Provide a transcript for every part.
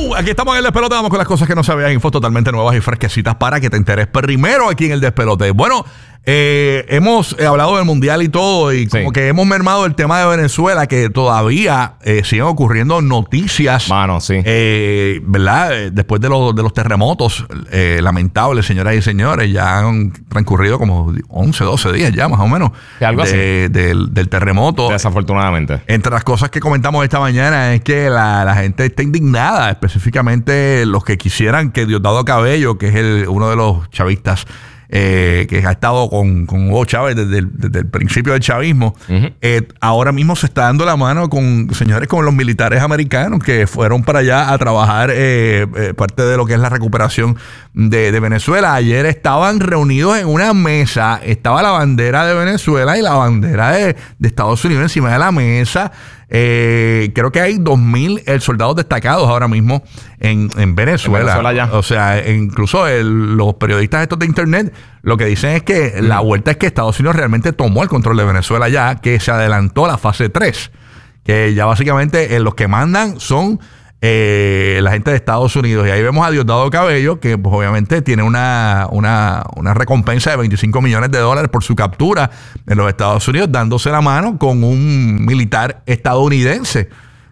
Aquí estamos en el Despelote. Vamos con las cosas que no sabías. Infos totalmente nuevas y fresquecitas para que te enteres primero aquí en el Despelote. Bueno, hemos hablado del mundial y todo, y como que hemos mermado el tema de Venezuela, que todavía siguen ocurriendo noticias. Mano, sí. ¿Verdad? Después de los terremotos lamentables, señoras y señores, ya han transcurrido como 11, 12 días ya, más o menos, algo así. Del terremoto. Desafortunadamente. Entre las cosas que comentamos esta mañana es que la gente está indignada, específicamente los que quisieran que Diosdado Cabello, que es uno de los chavistas, que ha estado con Hugo Chávez desde el principio del chavismo, ahora mismo se está dando la mano con señores como los militares americanos que fueron para allá a trabajar parte de lo que es la recuperación de Venezuela. Ayer estaban reunidos en una mesa, estaba la bandera de Venezuela y la bandera de Estados Unidos encima de la mesa. Creo que hay 2,000 soldados destacados ahora mismo en Venezuela. En Venezuela ya. O sea, incluso los periodistas estos de internet lo que dicen es que la vuelta es que Estados Unidos realmente tomó el control de Venezuela ya, que se adelantó la fase 3, que ya básicamente los que mandan son la gente de Estados Unidos. Y ahí vemos a Diosdado Cabello, que pues obviamente tiene una recompensa de $25 millones por su captura en los Estados Unidos, dándose la mano con un militar estadounidense.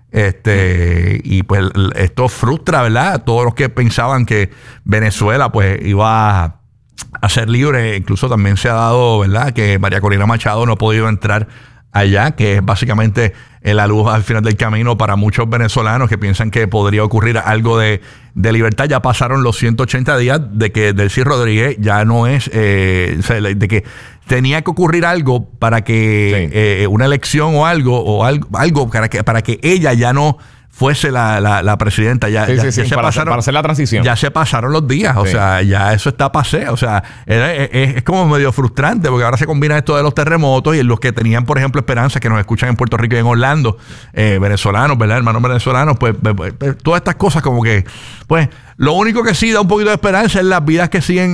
Y pues esto frustra, ¿verdad?, a todos los que pensaban que Venezuela pues iba a ser libre. Incluso también se ha dado, ¿verdad?, que María Corina Machado no ha podido entrar allá, que es básicamente la luz al final del camino para muchos venezolanos que piensan que podría ocurrir algo de libertad. Ya pasaron los 180 días de que Delcy Rodríguez ya no es, de que tenía que ocurrir algo para que una elección o algo para que ella ya no fuese la presidenta. Ya se pasaron, para hacer la transición. Ya se pasaron los días. O sea, ya eso está pasé. O sea, es como medio frustrante porque ahora se combina esto de los terremotos y los que tenían, por ejemplo, esperanza, que nos escuchan en Puerto Rico y en Orlando, venezolanos, ¿verdad? Hermanos venezolanos, pues todas estas cosas como que, pues, lo único que sí da un poquito de esperanza es las vidas que siguen,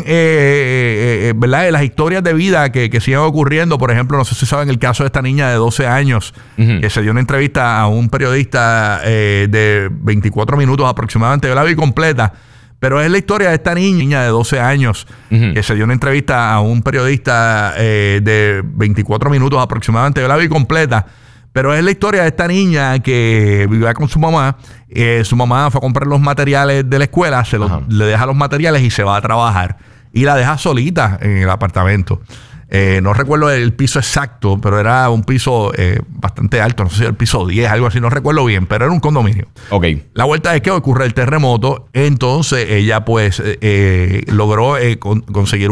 ¿verdad? Las historias de vida que siguen ocurriendo. Por ejemplo, no sé si saben el caso de esta niña de 12 años que se dio una entrevista a un periodista de 24 minutos aproximadamente. Yo la vi completa, pero es la historia de esta niña de 12 años que se dio una entrevista a un periodista de 24 minutos aproximadamente. Yo la vi completa. Pero es la historia de esta niña que vivía con su mamá. Su mamá fue a comprar los materiales de la escuela, le deja los materiales y se va a trabajar. Y la deja solita en el apartamento. No recuerdo el piso exacto, pero era un piso bastante alto. No sé si era el piso 10, algo así, no recuerdo bien, pero era un condominio. La vuelta es que ocurre el terremoto. Entonces ella pues logró conseguir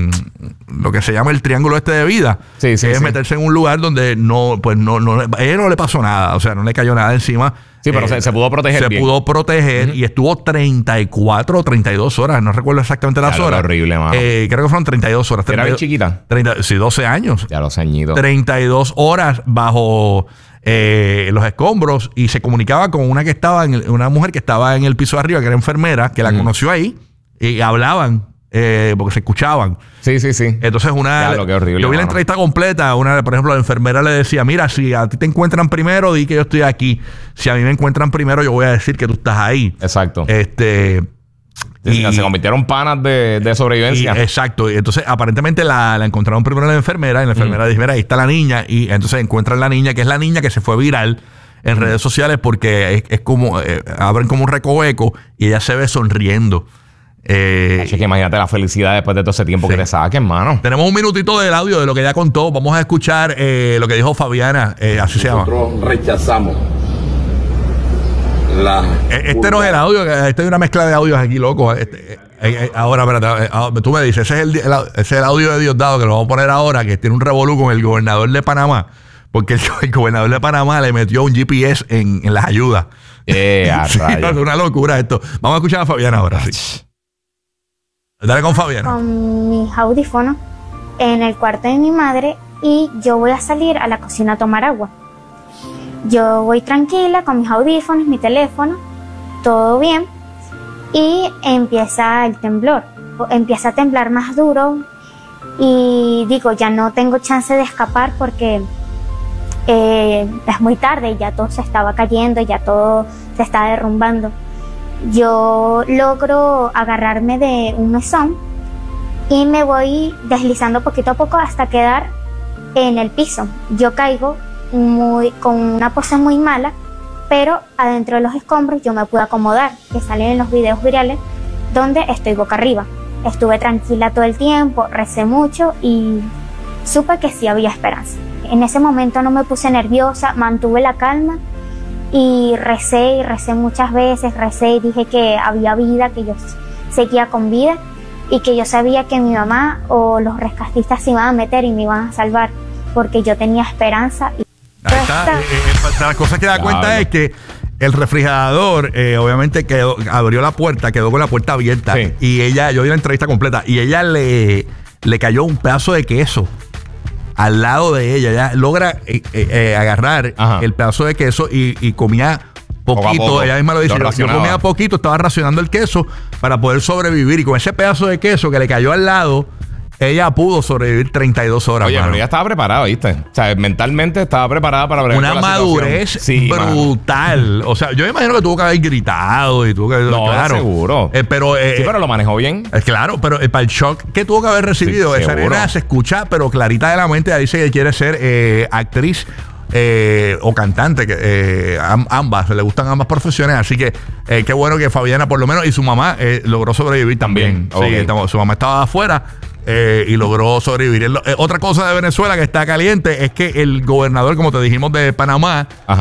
lo que se llama el triángulo de vida, que es meterse en un lugar donde a ella no le pasó nada, o sea, no le cayó nada encima. Sí, pero se pudo proteger bien. Se pudo proteger y estuvo 34 o 32 horas. No recuerdo exactamente las horas. Horrible, mano. Creo que fueron 32 horas. ¿Era bien chiquita? 12 años. Ya los añitos. 32 horas bajo los escombros, y se comunicaba con una mujer que estaba en el piso de arriba, que era enfermera, que la conoció ahí, y hablaban. Porque se escuchaban. Sí. Entonces qué horrible, yo vi la entrevista completa. Por ejemplo, la enfermera le decía: mira, si a ti te encuentran primero, di que yo estoy aquí. Si a mí me encuentran primero, yo voy a decir que tú estás ahí. Exacto. Y se convirtieron panas de sobrevivencia. Exacto. Y entonces, aparentemente, la encontraron primero la enfermera. Y la enfermera dice: mira, ahí está la niña. Y entonces encuentran la niña, que es la niña que se fue viral en redes sociales, porque es como abren como un recoveco y ella se ve sonriendo. Que imagínate la felicidad después de todo ese tiempo que te saquen, mano. Tenemos un minutito del audio de lo que ella contó. Vamos a escuchar lo que dijo Fabiana, así se llama. Nosotros rechazamos este no es el audio, este hay una mezcla de audios aquí, loco. Ahora, espérate, tú me dices, ese es el audio de Diosdado, que lo vamos a poner ahora, que tiene un revolú con el gobernador de Panamá, porque el gobernador de Panamá le metió un GPS en las ayudas. Es una locura esto. Vamos a escuchar a Fabiana ahora, sí. Dale con Fabiana. Con mis audífonos en el cuarto de mi madre, y yo voy a salir a la cocina a tomar agua. Yo voy tranquila con mis audífonos, mi teléfono, todo bien, y empieza el temblor. Empieza a temblar más duro y digo, ya no tengo chance de escapar porque es muy tarde, ya todo se estaba cayendo, ya todo se estaba derrumbando. yo logro agarrarme de un mesón y me voy deslizando poquito a poco hasta quedar en el piso. Yo caigo con una pose muy mala, pero adentro de los escombros yo me pude acomodar, que salen en los videos virales donde estoy boca arriba. Estuve tranquila todo el tiempo, recé mucho y supe que sí había esperanza. En ese momento no me puse nerviosa, mantuve la calma y recé muchas veces, recé y dije que había vida, que yo seguía con vida y que yo sabía que mi mamá o los rescatistas se iban a meter y me iban a salvar, porque yo tenía esperanza. Y ahí está. La cosa que da cuenta es que el refrigerador, obviamente, abrió la puerta, quedó con la puerta abierta. Sí. Y ella, yo vi la entrevista completa, y ella le cayó un pedazo de queso al lado de ella. Ella logra agarrar el pedazo de queso y comía poquito. Ella misma lo dice. Yo comía poquito, estaba racionando el queso para poder sobrevivir. Y con ese pedazo de queso que le cayó al lado, ella pudo sobrevivir 32 horas. Oye, pero ella estaba preparada, ¿viste? O sea, mentalmente estaba preparada para bregar una madurez brutal. Mano. O sea, yo me imagino que tuvo que haber gritado y tuvo que... No, claro. Seguro. Sí, pero lo manejó bien. Claro, pero para el shock que tuvo que haber recibido, esa nena se escucha, pero clarita de la mente. Ella dice que quiere ser actriz o cantante, que ambas, le gustan ambas profesiones, así que qué bueno que Fabiana por lo menos, y su mamá logró sobrevivir también. Okay. Sí, su mamá estaba afuera y logró sobrevivir. Otra cosa de Venezuela que está caliente es que el gobernador, como te dijimos, de Panamá,